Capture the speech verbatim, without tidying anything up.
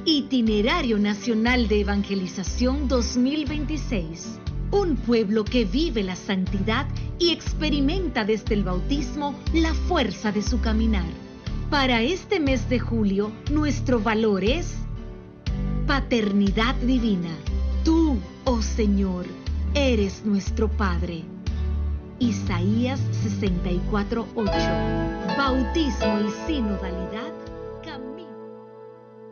Itinerario Nacional de Evangelización dos mil veintiséis. Un pueblo que vive la santidad y experimenta desde el bautismo la fuerza de su caminar. Para este mes de julio, nuestro valor es paternidad divina. Tú, oh Señor, eres nuestro Padre. Isaías sesenta y cuatro, ocho. Bautismo y sinodalidad